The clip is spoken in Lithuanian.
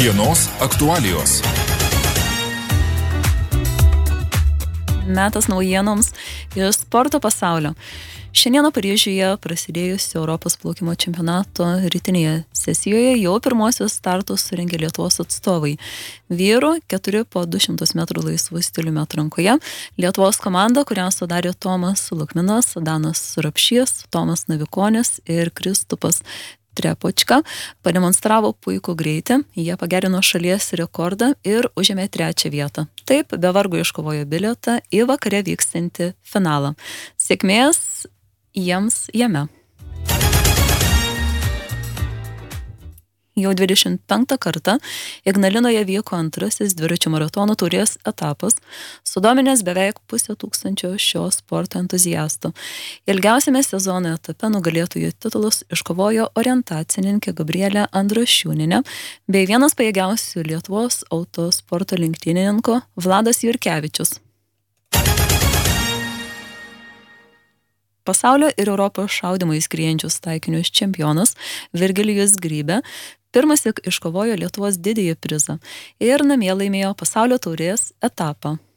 Dienos aktualijos. Metas naujienoms iš sporto pasaulio. Šiandieną Paryžiuje prasidėjusio Europos plaukimo čempionato rytinėje sesijoje jau pirmosius startus surengė Lietuvos atstovai. Vyrų 4 po 200 metrų laisvų stiliumi atrankoje Lietuvos komanda, kurią sudarė Tomas Lukminas, Danas Surapšys, Tomas Navikonis ir Kristupas Trepočka, pademonstravo puikų greitį, jie pagerino šalies rekordą ir užėmė 3 vietą. Taip, be vargo iškovojo bilietą į vakare vykstantį finalą. Sėkmės jiems jame. Jau 25 kartą Ignalinoje vyko antrasis dviračių maratono taurės etapas, sudominęs beveik 500 šio sporto entuziastų. Ilgiausiame sezono etape nugalėtojų titulus iškovojo orientacininkė Gabrielė Andrašiūnienė bei vienas pajėgiausių Lietuvos autosporto lenktynininko Vladas Jurkevičius. Pasaulio ir Europos šaudymą į skriejančius taikinius čempionas Virgilijus Grybė pirmąsyk iškovojo Lietuvos didįjį prizą ir namie laimėjo pasaulio taurės etapą.